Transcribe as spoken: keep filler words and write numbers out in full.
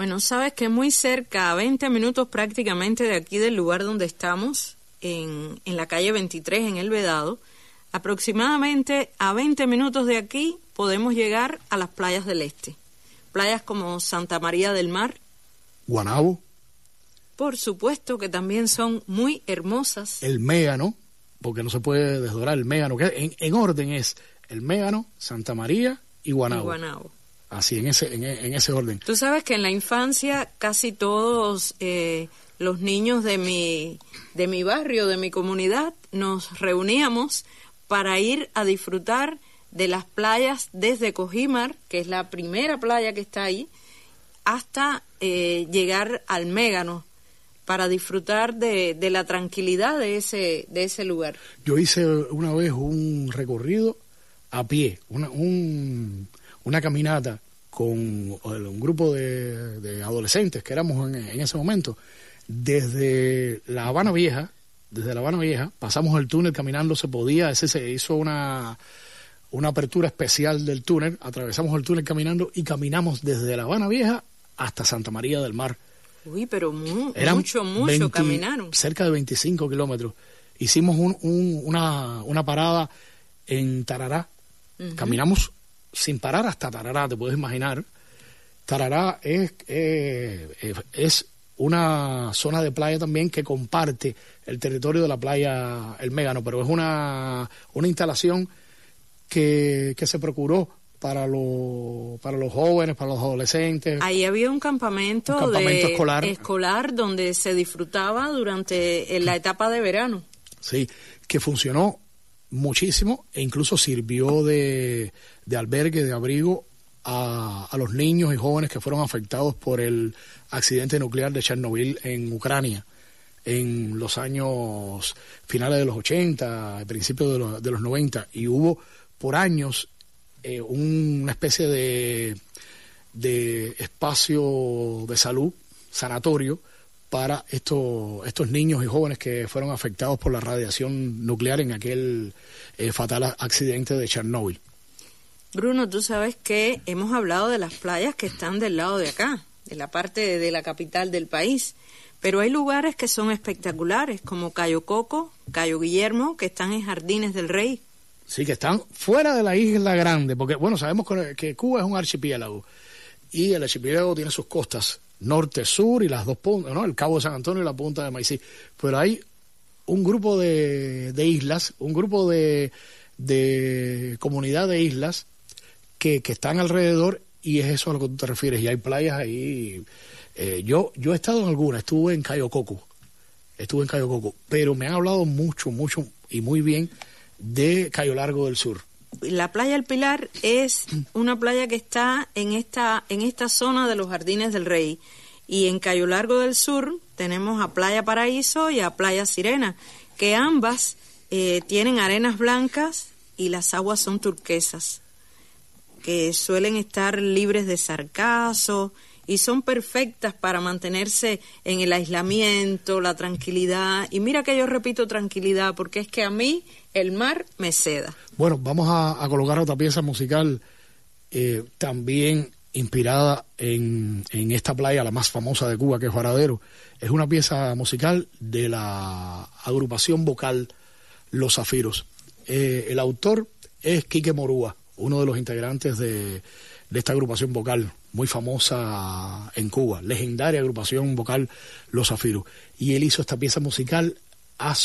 Bueno, sabes que muy cerca, a veinte minutos prácticamente de aquí del lugar donde estamos, en, en la calle veintitrés, en El Vedado, aproximadamente a veinte minutos de aquí podemos llegar a las playas del este. Playas como Santa María del Mar. Guanabo. Por supuesto que también son muy hermosas. El Mégano, porque no se puede desdorar el Mégano, que en, en orden es el Mégano, Santa María y Guanabo. Y Guanabo. Así, en ese, en, en ese orden. Tú sabes que en la infancia casi todos eh, los niños de mi, de mi barrio, de mi comunidad, nos reuníamos para ir a disfrutar de las playas desde Cojimar, que es la primera playa que está ahí, hasta eh, llegar al Mégano, para disfrutar de, de la tranquilidad de ese, de ese lugar. Yo hice una vez un recorrido a pie, una, un, una caminata con un grupo de, de adolescentes que éramos en, en ese momento, desde La Habana Vieja, desde La Habana Vieja, pasamos el túnel caminando, se podía, ese se hizo una, una apertura especial del túnel, atravesamos el túnel caminando y caminamos desde La Habana Vieja hasta Santa María del Mar. Uy, pero mu mucho, mucho veinte, caminaron. Cerca de veinticinco kilómetros. Hicimos un, un, una, una parada en Tarará. Uh-huh. Caminamos sin parar hasta Tarará, te puedes imaginar. Tarará es, eh, es una zona de playa también que comparte el territorio de la playa El Mégano, pero es una, una instalación que, que se procuró para los para los jóvenes, para los adolescentes. Ahí había un campamento, un campamento de escolar. escolar donde se disfrutaba durante la etapa de verano. Sí, que funcionó muchísimo e incluso sirvió de, de albergue, de abrigo a, a los niños y jóvenes que fueron afectados por el accidente nuclear de Chernobyl en Ucrania en los años finales de los ochenta, principios de los, de los noventa, y hubo por años Eh, un, una especie de, de espacio de salud, sanatorio, para estos, estos niños y jóvenes que fueron afectados por la radiación nuclear en aquel eh, fatal accidente de Chernobyl. Bruno, tú sabes que hemos hablado de las playas que están del lado de acá, de la parte de, de la capital del país, pero hay lugares que son espectaculares, como Cayo Coco, Cayo Guillermo, que están en Jardines del Rey. Sí, que están fuera de la isla grande, porque, bueno, sabemos que Cuba es un archipiélago, y el archipiélago tiene sus costas, norte, sur, y las dos puntas, ¿no? El Cabo de San Antonio y la punta de Maicí. Pero hay un grupo de, de islas, un grupo de, de comunidad de islas que, que están alrededor, y es eso a lo que tú te refieres, y hay playas ahí. Eh, yo, yo he estado en alguna, estuve en Cayo Coco, estuve en Cayo Coco, pero me han hablado mucho, mucho y muy bien de Cayo Largo del Sur. La playa El Pilar es una playa que está en esta en esta zona de los Jardines del Rey, y en Cayo Largo del Sur tenemos a Playa Paraíso y a Playa Sirena, que ambas eh, tienen arenas blancas y las aguas son turquesas, que suelen estar libres de sargazo y son perfectas para mantenerse en el aislamiento, la tranquilidad. Y mira que yo repito tranquilidad, porque es que a mí el mar me seda. Bueno, vamos a, a colocar otra pieza musical eh, también inspirada en, en esta playa, la más famosa de Cuba, que es Varadero. Es una pieza musical de la agrupación vocal Los Zafiros. Eh, el autor es Quique Morúa, uno de los integrantes de, de esta agrupación vocal, muy famosa en Cuba, legendaria agrupación vocal Los Zafiros. Y él hizo esta pieza musical a